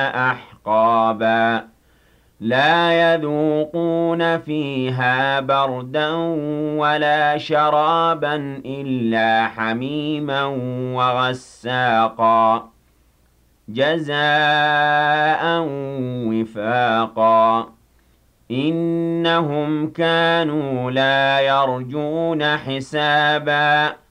أحقابا لا يذوقون فيها بردا ولا شرابا إلا حميما وغساقا جزاء وفاقا إنهم كانوا لا يرجون حسابا